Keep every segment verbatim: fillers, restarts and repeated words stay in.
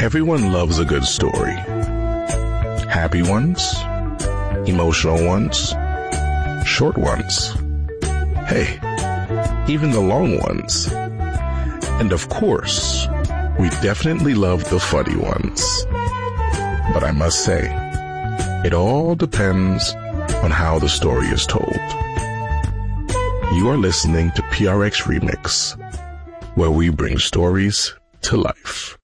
Everyone loves a good story. Happy ones, emotional ones, short ones. Hey, even the long ones. And of course, we definitely love the funny ones. But I must say, it all depends on how the story is told. You are listening to P R X Remix, where we bring stories to life.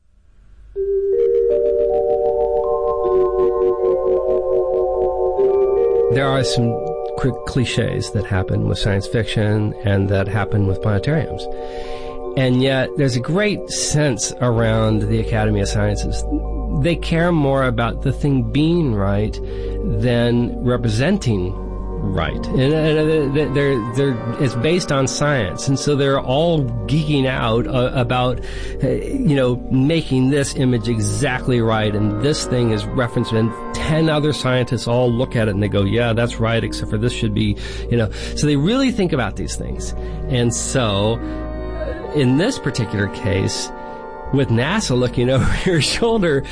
There are some cliches that happen with science fiction and that happen with planetariums. And yet, there's a great sense around the Academy of Sciences. They care more about the thing being right than representing right. And they're, they're, it's based on science. And so they're all geeking out uh, about, uh, you know, making this image exactly right. And this thing is referenced, and ten other scientists all look at it and they go, yeah, that's right, except for this should be, you know. So they really think about these things. And so, in this particular case, with NASA looking over your shoulder,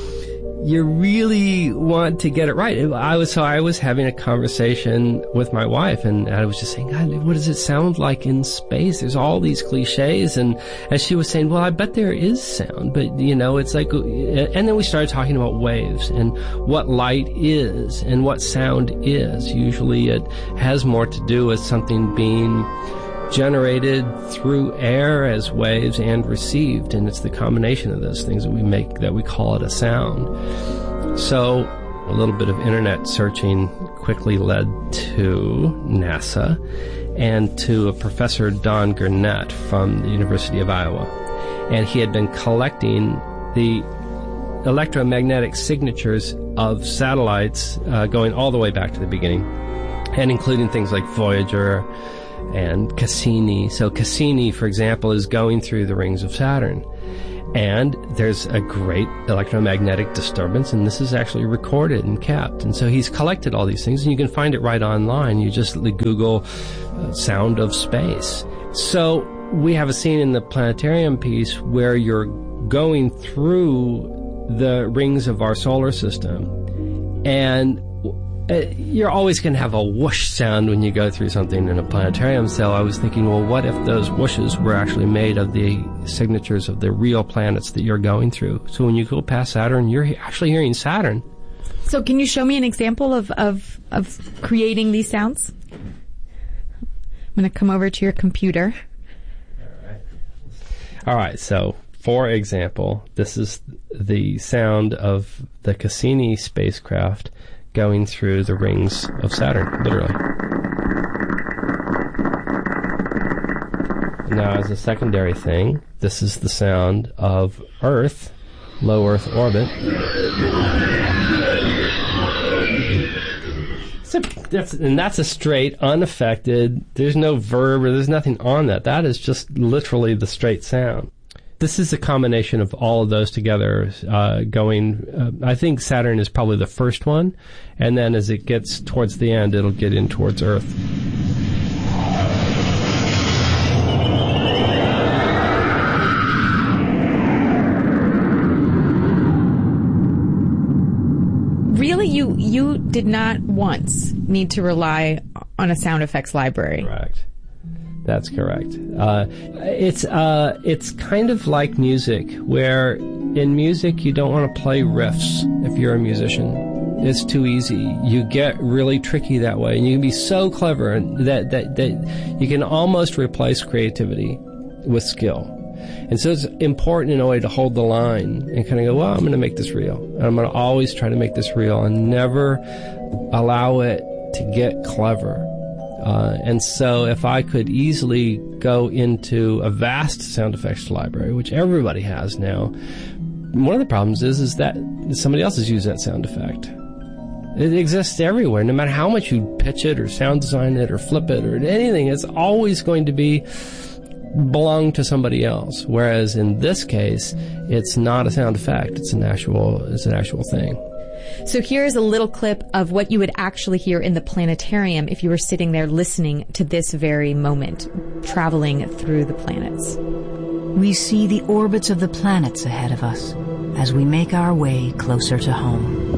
you really want to get it right. I was, so I was having a conversation with my wife, and I was just saying, God, what does it sound like in space? There's all these cliches, and, and she was saying, well, I bet there is sound, but you know, it's like, and then we started talking about waves and what light is and what sound is. Usually it has more to do with something being generated through air as waves and received, and it's the combination of those things that we make, that we call it a sound. So a little bit of internet searching quickly led to NASA and to a professor, Don Gurnett, from the University of Iowa. And he had been collecting the electromagnetic signatures of satellites uh, going all the way back to the beginning, and including things like Voyager and Cassini. So Cassini, for example, is going through the rings of Saturn. And there's a great electromagnetic disturbance, and this is actually recorded and kept. And so he's collected all these things, and you can find it right online. You just Google uh, sound of space. So we have a scene in the planetarium piece where you're going through the rings of our solar system, and you're always going to have a whoosh sound when you go through something in a planetarium. So I was thinking, well, what if those whooshes were actually made of the signatures of the real planets that you're going through? So when you go past Saturn, you're actually hearing Saturn. So can you show me an example of, of, of creating these sounds? I'm going to come over to your computer. All right. All right. So, for example, this is the sound of the Cassini spacecraft going through the rings of Saturn, literally. Now, as a secondary thing, this is the sound of Earth, low Earth orbit. So that's, and that's a straight, unaffected, there's no verb or there's nothing on that. That is just literally the straight sound. This is a combination of all of those together uh, going, uh, I think Saturn is probably the first one, and then as it gets towards the end, it'll get in towards Earth. Really, you, you did not once need to rely on a sound effects library. Correct. That's correct. Uh, it's uh, it's kind of like music, where in music you don't want to play riffs if you're a musician. It's too easy. You get really tricky that way, and you can be so clever that that that you can almost replace creativity with skill. And so it's important in a way to hold the line and kind of go, well, I'm going to make this real, and I'm going to always try to make this real, and never allow it to get clever. Uh, and so if I could easily go into a vast sound effects library, which everybody has now, one of the problems is is that somebody else has used that sound effect. It exists everywhere. No matter how much you pitch it or sound design it or flip it or anything, it's always going to be belong to somebody else. Whereas in this case, it's not a sound effect. It's an actual, it's an actual thing. So here's a little clip of what you would actually hear in the planetarium if you were sitting there listening to this very moment, traveling through the planets. We see the orbits of the planets ahead of us. as we make our way closer to home.